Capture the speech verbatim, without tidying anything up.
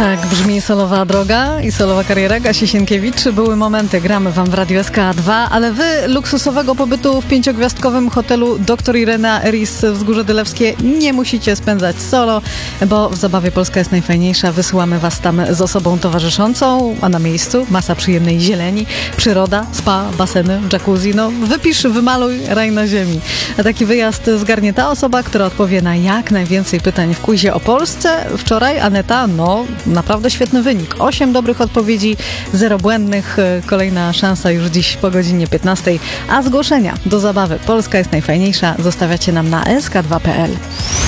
Tak brzmi solowa droga i solowa kariera Kasi Sienkiewicz. Były momenty, gramy wam w Radiu S K dwa, ale wy luksusowego pobytu w pięciogwiazdkowym hotelu doktor Irena Eris Wzgórze Dylewskie nie musicie spędzać solo, bo w Zabawie Polska jest najfajniejsza. Wysyłamy was tam z osobą towarzyszącą, a na miejscu masa przyjemnej zieleni, przyroda, spa, baseny, jacuzzi. No wypisz, wymaluj raj na ziemi. A taki wyjazd zgarnie ta osoba, która odpowie na jak najwięcej pytań w quizie o Polsce. Wczoraj Aneta, no naprawdę świetny wynik. Osiem dobrych odpowiedzi, zero błędnych. Kolejna szansa już dziś po godzinie piętnastej. A zgłoszenia do Zabawy Polska jest najfajniejsza zostawiacie nam na s k dwa kropka p l.